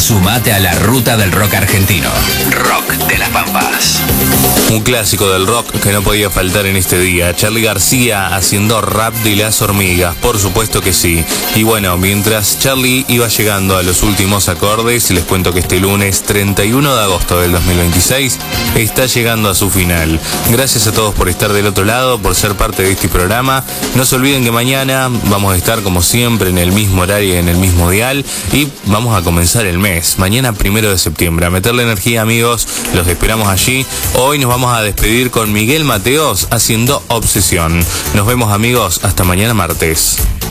Sumate a la ruta del rock argentino. Rock de las Pampas. Un clásico del rock que no podía faltar en este día. Charly García haciendo Rap de las Hormigas, por supuesto que sí. Y bueno, mientras Charly iba llegando a los últimos acordes, les cuento que este lunes 31 de agosto del 2026 está llegando a su final. Gracias a todos por estar del otro lado, por ser parte de este programa. No se olviden que mañana vamos a estar como siempre en el mismo horario y en el mismo dial, y vamos a comenzar el mes. Mañana 1 de septiembre. A meterle energía, amigos. Los esperamos allí. Hoy nos vamos a despedir con Miguel Mateos haciendo Obsesión. Nos vemos, amigos, hasta mañana martes.